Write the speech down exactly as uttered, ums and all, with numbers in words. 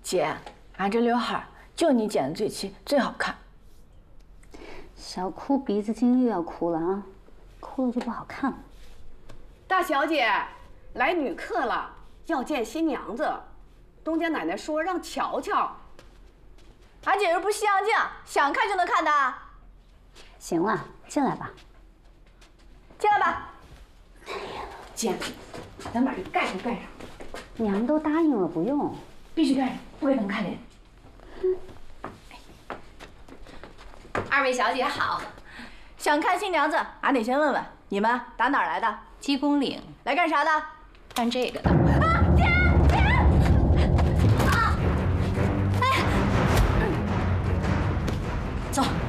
姐，俺这刘海就你剪的最齐，最好看。 小哭鼻子筋又要哭了啊，哭了就不好看了。 大小姐，来女客了，要见新娘子。东家奶奶说让瞧瞧。 俺姐又不是西洋镜，想看就能看的。 行了，进来吧。 进来吧。 姐，咱把这盖头盖上。 娘都答应了，不用。 必须盖上，不给他们看脸。 二位小姐好， 想看新娘子，俺得先问问你们打哪儿来的？ 鸡公岭来干啥的？ 干这个的。 啊，姐姐！啊！哎，走。